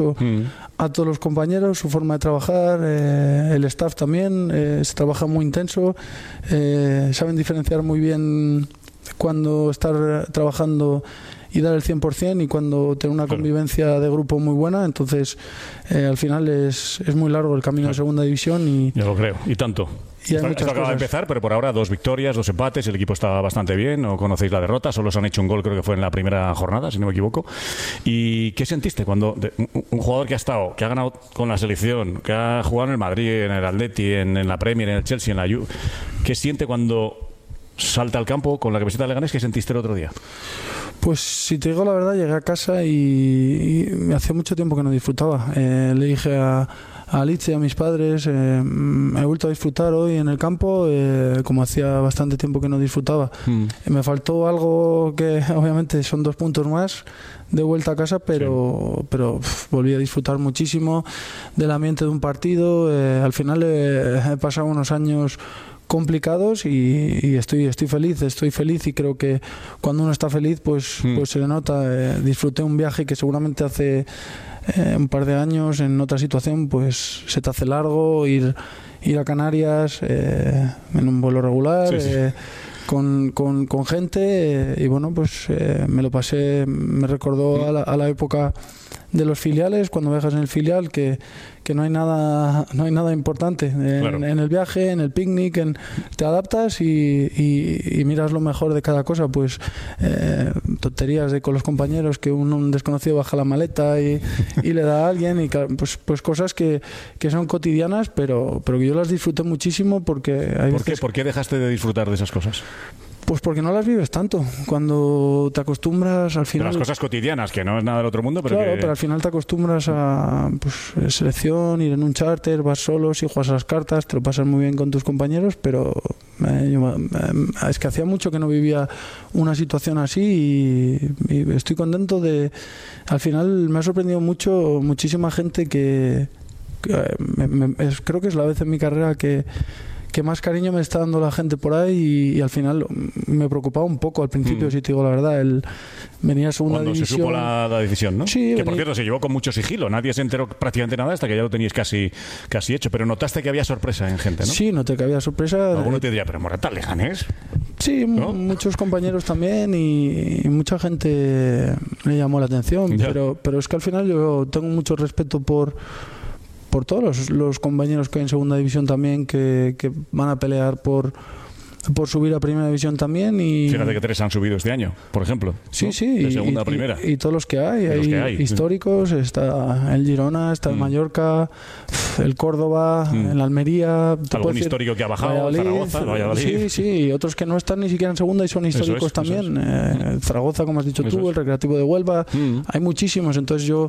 a todos los compañeros, su forma de trabajar, el staff también, se trabaja muy intenso, saben diferenciar muy bien cuando estar trabajando y dar el 100% y cuando tener una convivencia de grupo muy buena. Entonces al final es muy largo el camino de segunda división y ya lo creo, y tanto. Esto acaba de empezar, pero por ahora 2 victorias, 2 empates, el equipo está bastante bien, no conocéis la derrota, solo se han hecho un gol, creo que fue en la primera jornada, si no me equivoco. ¿Y qué sentiste cuando un jugador que ha ganado con la selección, que ha jugado en el Madrid, en el Atleti, en la Premier, en el Chelsea, en la Juve, qué siente cuando salta al campo con la camiseta de Leganés? ¿Qué sentiste el otro día? Pues si te digo la verdad, llegué a casa y hace mucho tiempo que no disfrutaba. Le dije a Alice y a mis padres, he vuelto a disfrutar hoy en el campo, como hacía bastante tiempo que no disfrutaba. Me faltó algo que obviamente son 2 puntos más de vuelta a casa, pero volví a disfrutar muchísimo del ambiente de un partido. Al final he pasado unos años complicados y estoy feliz y creo que cuando uno está feliz pues se le nota. Disfruté un viaje que seguramente hace un par de años en otra situación pues se te hace largo, ir a Canarias en un vuelo regular, con gente, y bueno, pues me lo pasé, me recordó a la época de los filiales, cuando viajas en el filial, que no hay nada importante en el viaje, en el picnic, te adaptas y miras lo mejor de cada cosa. Pues tonterías con los compañeros, que un desconocido baja la maleta y le da a alguien, y pues cosas que son cotidianas, pero que yo las disfruté muchísimo porque hay veces... ¿Por qué dejaste de disfrutar de esas cosas? Pues porque no las vives tanto. Cuando te acostumbras al final... De las cosas cotidianas, que no es nada del otro mundo, pero claro, pero al final te acostumbras a selección, ir en un charter, vas solo, si juegas a las cartas, te lo pasas muy bien con tus compañeros, pero es que hacía mucho que no vivía una situación así y estoy contento de... Al final me ha sorprendido muchísima gente que creo que es la vez en mi carrera que más cariño me está dando la gente por ahí, y al final me preocupaba un poco al principio, si te digo la verdad, venía a segunda división. Cuando se supo la decisión, ¿no? Sí, que por cierto se llevó con mucho sigilo, nadie se enteró prácticamente nada hasta que ya lo teníais casi hecho, pero notaste que había sorpresa en gente, ¿no? Sí, noté que había sorpresa. Alguno te diría, pero Morata, Leganés. Sí, ¿no? Muchos compañeros también y mucha gente le llamó la atención, pero es que al final yo tengo mucho respeto por todos los compañeros que hay en segunda división también, que van a pelear por subir a primera división también. Y fíjate que 3 han subido este año, por ejemplo. Sí, ¿no? sí. De segunda a primera. Y todos los que hay. Históricos, está el Girona, está el Mallorca, el Córdoba, el Almería. Algún histórico que ha bajado, Valladolid. Sí, y otros que no están ni siquiera en segunda y son históricos también. Zaragoza, como has dicho tú, el Recreativo de Huelva. Hay muchísimos, entonces yo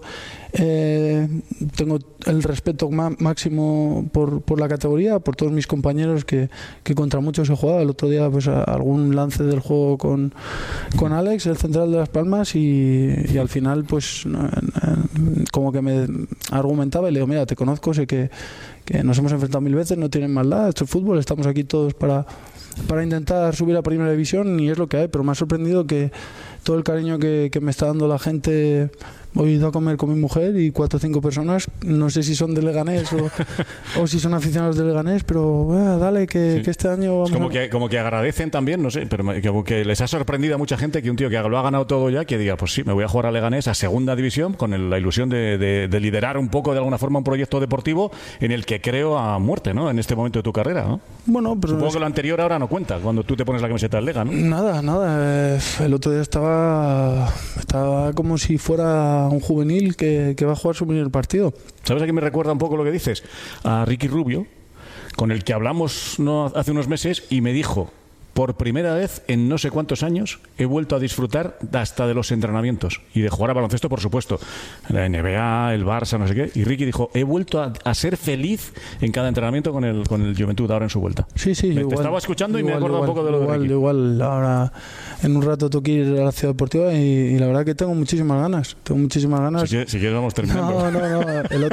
tengo el respeto máximo por la categoría, por todos mis compañeros que contra muchos he jugado. El otro día pues algún lance del juego con Alex, el central de Las Palmas, y al final pues como que me argumentaba y le digo, mira, te conozco, sé que nos hemos enfrentado 1000 veces, no tienen maldad, esto es fútbol, estamos aquí todos para intentar subir a primera división y es lo que hay. Pero me ha sorprendido que todo el cariño que me está dando la gente. Hoy he ido a comer con mi mujer y 4 o 5 personas, no sé si son de Leganés o si son aficionados de Leganés, pero dale, que este año vamos como que agradecen también, no sé, pero como que les ha sorprendido a mucha gente que un tío que lo ha ganado todo ya, que diga, pues sí, me voy a jugar a Leganés a segunda división con la ilusión de liderar un poco de alguna forma un proyecto deportivo en el que creo a muerte, ¿no? En este momento de tu carrera, ¿no? Bueno, pero supongo que lo anterior ahora no cuenta, cuando tú te pones la camiseta del Lega, ¿no? Nada. El otro día estaba como si fuera un juvenil que va a jugar su primer partido. ¿Sabes a qué me recuerda un poco lo que dices? A Ricky Rubio, con el que hablamos hace unos meses y me dijo, por primera vez en no sé cuántos años he vuelto a disfrutar hasta de los entrenamientos y de jugar a baloncesto, por supuesto, la NBA, el Barça, no sé qué, y Ricky dijo, he vuelto a ser feliz en cada entrenamiento con el Juventud ahora en su vuelta. Sí, te estaba escuchando y me he acordado un poco de lo de Ricky. Igual, ahora en un rato tengo que ir a la Ciudad Deportiva y la verdad que tengo muchísimas ganas. Si quieres vamos terminando. No. El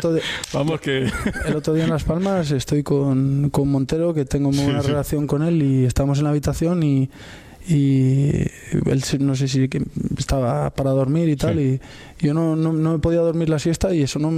otro día en Las Palmas estoy con Montero, que tengo muy buena relación con él, y estamos en la habitación y él no sé si estaba para dormir y tal, y yo no me podía dormir la siesta, y eso no